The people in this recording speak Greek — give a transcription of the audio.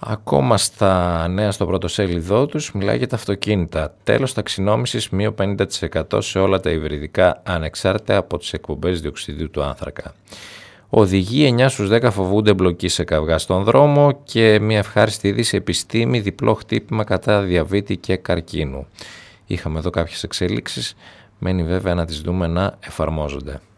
Ακόμα στα νέα στο πρώτο σέλιδό τους μιλάει για τα αυτοκίνητα. Τέλος ταξινόμησης μείον 50% σε όλα τα υβριδικά ανεξάρτητα από τις εκπομπές διοξιδίου του άνθρακα. Οδηγοί 9 στους 10 φοβούνται εμπλοκή σε καυγά στον δρόμο και μια ευχάριστη είδηση: επιστήμη, διπλό χτύπημα κατά διαβήτη και καρκίνου. Είχαμε εδώ κάποιες εξελίξεις, μένει βέβαια να τις δούμε να εφαρμόζονται.